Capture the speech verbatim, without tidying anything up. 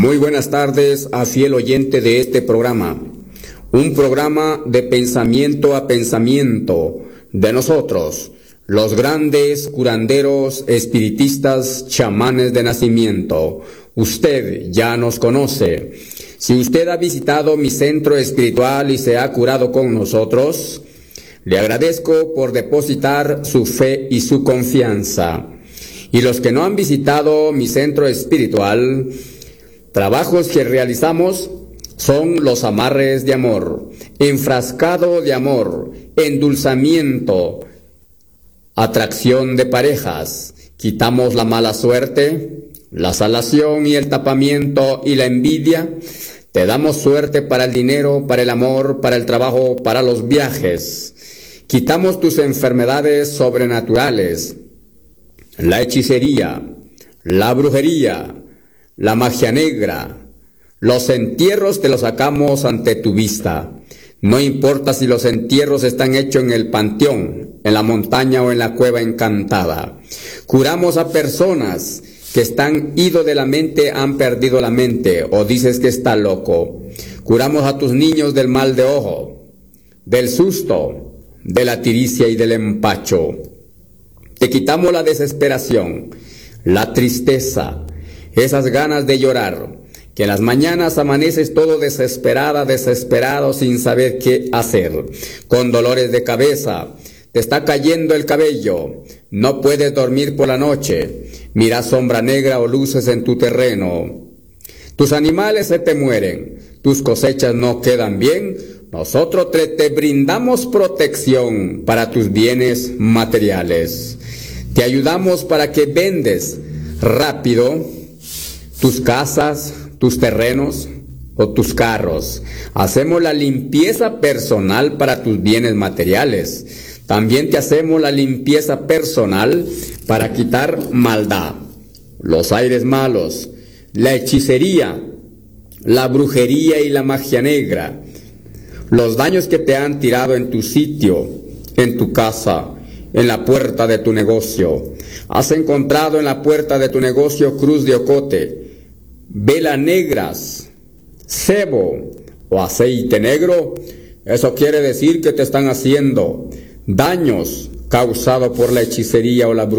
Muy buenas tardes a fiel oyente de este programa, un programa de pensamiento a pensamiento de nosotros, los grandes curanderos, espiritistas, chamanes de nacimiento. Usted ya nos conoce. Si usted ha visitado mi centro espiritual y se ha curado con nosotros, le agradezco por depositar su fe y su confianza. Y los que no han visitado mi centro espiritual, trabajos que realizamos son los amarres de amor, enfrascado de amor, endulzamiento, atracción de parejas, quitamos la mala suerte, la salación y el tapamiento y la envidia, te damos suerte para el dinero, para el amor, para el trabajo, para los viajes, quitamos tus enfermedades sobrenaturales, la hechicería, la brujería, la magia negra, los entierros te los sacamos ante tu vista. No importa si los entierros están hechos en el panteón, en la montaña o en la cueva encantada. Curamos a personas que están ido de la mente, han perdido la mente, o dices que está loco. Curamos a tus niños del mal de ojo, del susto, de la tiricia y del empacho. Te quitamos la desesperación, la tristeza, esas ganas de llorar, que en las mañanas amaneces todo desesperada, desesperado, sin saber qué hacer, con dolores de cabeza, te está cayendo el cabello, no puedes dormir por la noche, miras sombra negra o luces en tu terreno, tus animales se te mueren, tus cosechas no quedan bien, nosotros te, te brindamos protección para tus bienes materiales. Te ayudamos para que vendes rápido tus casas, tus terrenos o tus carros. Hacemos la limpieza personal para tus bienes materiales. También te hacemos la limpieza personal para quitar maldad, los aires malos, la hechicería, la brujería y la magia negra, los daños que te han tirado en tu sitio, en tu casa, en la puerta de tu negocio. Has encontrado en la puerta de tu negocio cruz de ocote, velas negras, cebo o aceite negro. Eso quiere decir que te están haciendo daños causados por la hechicería o la brujería.